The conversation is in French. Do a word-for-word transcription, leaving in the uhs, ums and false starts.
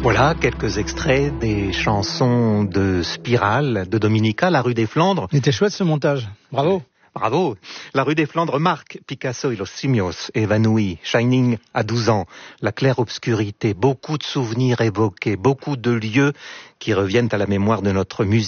Voilà quelques extraits des chansons de Spirale de Dominica, La rue des Flandres. Il était chouette ce montage, bravo. Bravo. La rue des Flandres marque Picasso et los simios, évanoui, Shining à douze ans, la claire obscurité, beaucoup de souvenirs évoqués, beaucoup de lieux qui reviennent à la mémoire de notre musique.